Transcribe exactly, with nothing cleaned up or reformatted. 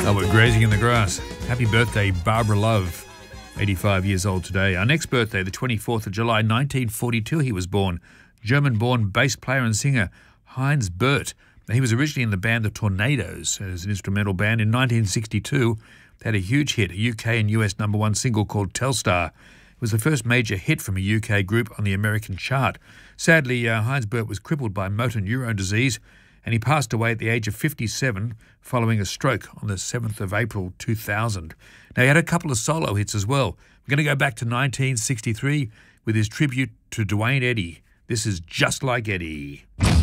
Oh, we're grazing in the grass. Happy birthday, Barbara Love, eighty-five years old today. Our next birthday, the twenty-fourth of July, nineteen forty-two, he was born. German-born bass player and singer Heinz Bert. He was originally in the band The Tornadoes as an instrumental band. In nineteen sixty-two, they had a huge hit, a U K and U S number one single called Telstar. It was the first major hit from a U K group on the American chart. Sadly, uh, Heinz Bert was crippled by motor neurone disease, and he passed away at the age of fifty-seven following a stroke on the seventh of April two thousand. Now, he had a couple of solo hits as well. We're going to go back to nineteen sixty-three with his tribute to Duane Eddy. This is Just Like Eddie.